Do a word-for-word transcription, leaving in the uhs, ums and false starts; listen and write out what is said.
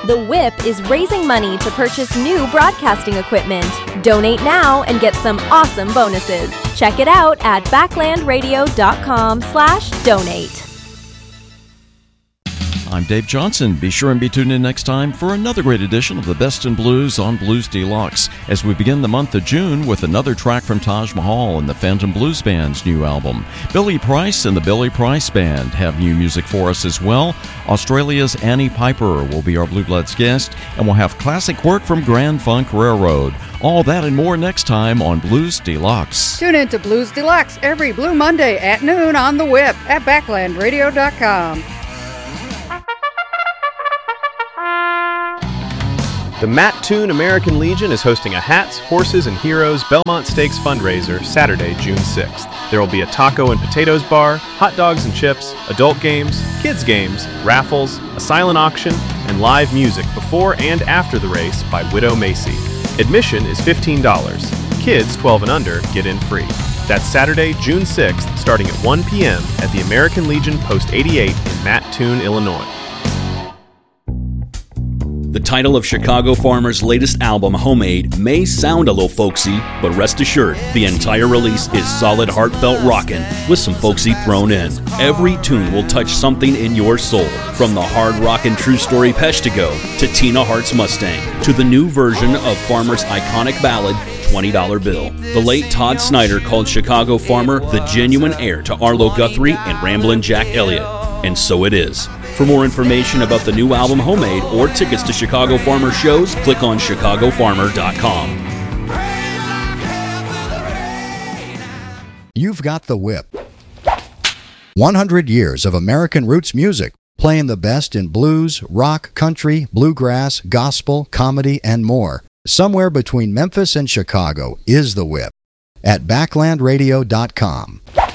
The Whip is raising money to purchase new broadcasting equipment. Donate now and get some awesome bonuses. Check it out at backlandradio.com slash donate. I'm Dave Johnson. Be sure and be tuned in next time for another great edition of the Best in Blues on Blues Deluxe as we begin the month of June with another track from Taj Mahal and the Phantom Blues Band's new album. Billy Price and the Billy Price Band have new music for us as well. Australia's Annie Piper will be our Blue Bloods guest, and we'll have classic work from Grand Funk Railroad. All that and more next time on Blues Deluxe. Tune in to Blues Deluxe every Blue Monday at noon on The Whip at backland radio dot com. The Matt Toon American Legion is hosting a Hats, Horses, and Heroes Belmont Stakes fundraiser Saturday, June sixth. There will be a taco and potatoes bar, hot dogs and chips, adult games, kids games, raffles, a silent auction, and live music before and after the race by Widow Macy. Admission is fifteen dollars. Kids twelve and under get in free. That's Saturday, June sixth, starting at one p.m. at the American Legion Post eighty-eight in Matt Toon, Illinois. The title of Chicago Farmer's latest album, Homemade, may sound a little folksy, but rest assured, the entire release is solid, heartfelt rockin' with some folksy thrown in. Every tune will touch something in your soul, from the hard rockin' True Story Peshtigo to Tina Hart's Mustang, to the new version of Farmer's iconic ballad, twenty dollar Bill. The late Todd Snyder called Chicago Farmer the genuine heir to Arlo Guthrie and Ramblin' Jack Elliott, and so it is. For more information about the new album Homemade or tickets to Chicago Farmer shows, click on chicago farmer dot com. You've got The Whip. one hundred years of American roots music, playing the best in blues, rock, country, bluegrass, gospel, comedy, and more. Somewhere between Memphis and Chicago is The Whip at backland radio dot com.